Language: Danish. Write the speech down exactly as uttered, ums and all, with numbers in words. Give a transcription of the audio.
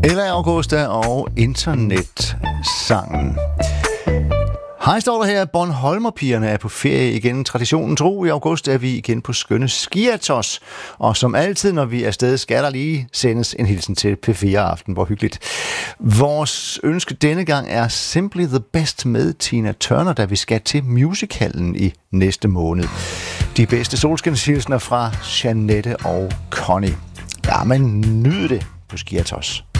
Ella Augusta og internetsangen. Hej, står der her. Bornholmerpigerne er på ferie igen. Traditionen tro, i august er vi igen på skønne Skiatos. Og som altid, når vi er afsted, skal der lige sendes en hilsen til P fire Aften. Hvor hyggeligt. Vores ønske denne gang er Simply the Best med Tina Turner, da vi skal til musicalen i næste måned. De bedste solskinshilsner fra Jeanette og Connie. Ja, men nyd det på Skiatos.